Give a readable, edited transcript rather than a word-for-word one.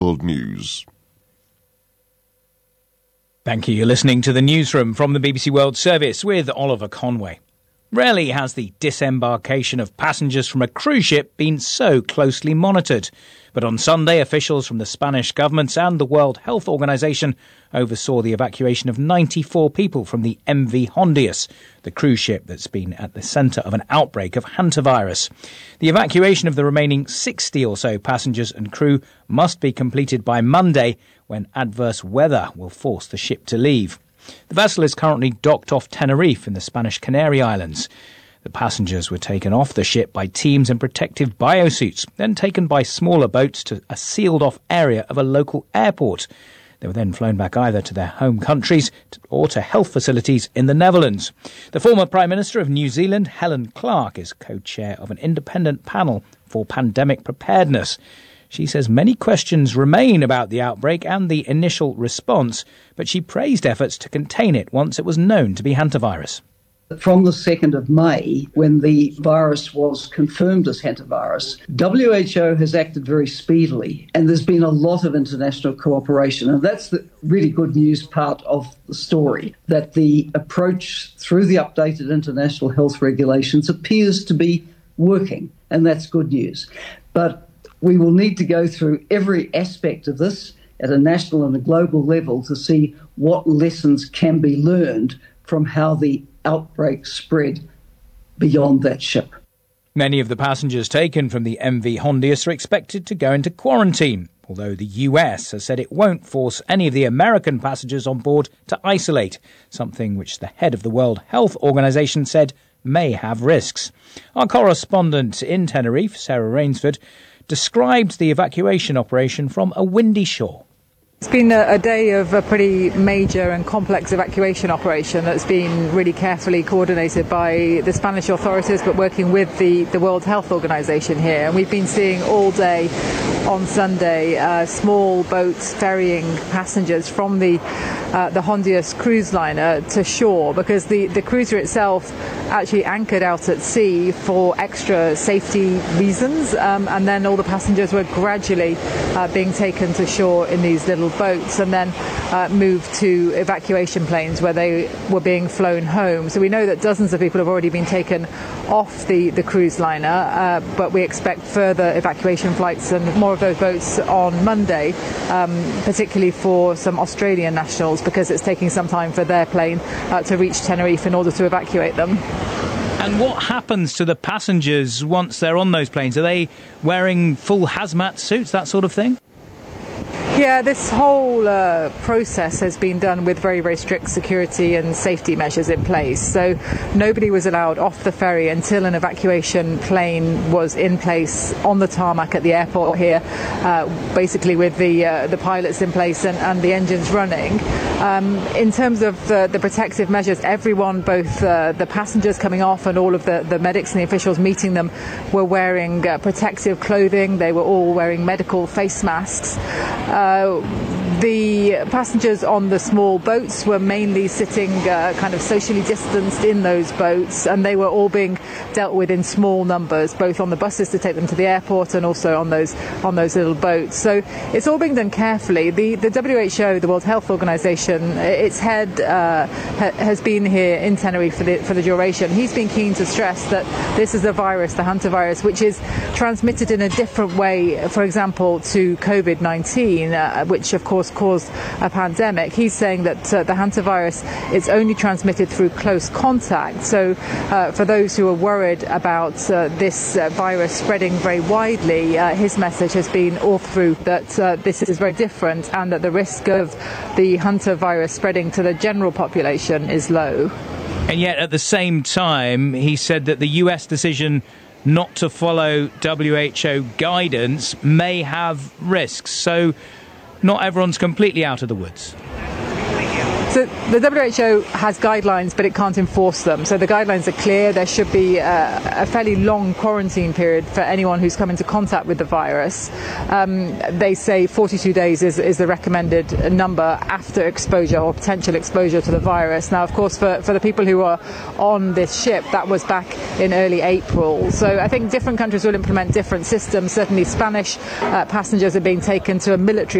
World News. Thank you. You're listening to the newsroom from the BBC World Service with Oliver Conway. Rarely has the disembarkation of passengers from a cruise ship been so closely monitored. But on Sunday, officials from the Spanish government and the World Health Organization oversaw the evacuation of 94 people from the MV Hondius, the cruise ship that's been at the centre of an outbreak of hantavirus. The evacuation of the remaining 60 or so passengers and crew must be completed by Monday, when adverse weather will force the ship to leave. The vessel is currently docked off Tenerife in the Spanish Canary Islands. The passengers were taken off the ship by teams in protective biosuits, then taken by smaller boats to a sealed-off area of a local airport. They were then flown back either to their home countries or to health facilities in the Netherlands. The former Prime Minister of New Zealand, Helen Clark, is co-chair of an independent panel for pandemic preparedness. She says many questions remain about the outbreak and the initial response, but she praised efforts to contain it once it was known to be hantavirus. From the 2nd of May, when the virus was confirmed as hantavirus, WHO has acted very speedily, and there's been a lot of international cooperation. And that's the really good news part of the story, that the approach through the updated international health regulations appears to be working, and that's good news. But we will need to go through every aspect of this at a national and a global level to see what lessons can be learned from how the outbreak spread beyond that ship. Many of the passengers taken from the MV Hondius are expected to go into quarantine, although the US has said it won't force any of the American passengers on board to isolate, something which the head of the World Health Organization said may have risks. Our correspondent in Tenerife, Sarah Rainsford, described the evacuation operation from a windy shore. It's been a day of a pretty major and complex evacuation operation that's been really carefully coordinated by the Spanish authorities, but working with the World Health Organization here. And we've been seeing all day on Sunday small boats ferrying passengers from the Hondius cruise liner to shore, because the cruiser itself actually anchored out at sea for extra safety reasons, and then all the passengers were gradually being taken to shore in these little boats and then moved to evacuation planes where they were being flown home. So we know that dozens of people have already been taken off the cruise liner, but we expect further evacuation flights and more of those boats on Monday, particularly for some Australian nationals, because it's taking some time for their plane to reach Tenerife in order to evacuate them. And what happens to the passengers once they're on those planes? Are they wearing full hazmat suits, that sort of thing? Yeah, this whole process has been done with very, very strict security and safety measures in place. So nobody was allowed off the ferry until an evacuation plane was in place on the tarmac at the airport here, basically with the pilots in place and the engines running. In terms of the protective measures, everyone, both the passengers coming off and all of the medics and the officials meeting them, were wearing protective clothing. They were all wearing medical face masks. The passengers on the small boats were mainly sitting kind of socially distanced in those boats, and they were all being dealt with in small numbers, both on the buses to take them to the airport and also on those little boats. So it's all being done carefully. The WHO, the World Health Organization, its head has been here in Tenerife for the duration. He's been keen to stress that this is a virus, the hantavirus, which is transmitted in a different way, for example, to COVID-19, which of course caused a pandemic. He's saying that the hantavirus is only transmitted through close contact. So for those who are worried about this virus spreading very widely, his message has been all through that this is very different and that the risk of the hantavirus spreading to the general population is low. And yet at the same time, he said that the US decision not to follow WHO guidance may have risks. So not everyone's completely out of the woods. So the WHO has guidelines, but it can't enforce them. So the guidelines are clear. There should be a fairly long quarantine period for anyone who's come into contact with the virus. They say 42 days is the recommended number after exposure or potential exposure to the virus. Now, of course, for the people who are on this ship, that was back in early April. So I think different countries will implement different systems. Certainly Spanish passengers are being taken to a military